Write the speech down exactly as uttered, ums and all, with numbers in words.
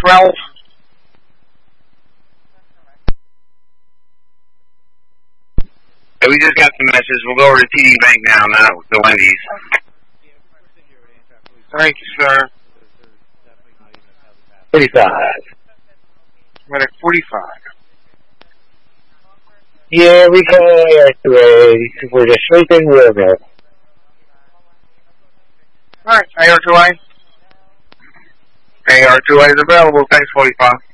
twelve. Hey, we just got some messages. We'll go over to T D Bank now, not the Wendy's. Thank you, sir. forty-five. We're at forty-five. Yeah, we call A R two A. We're just sleeping, we'll go. Alright, A R two A. A R two A is available. Thanks, forty-five.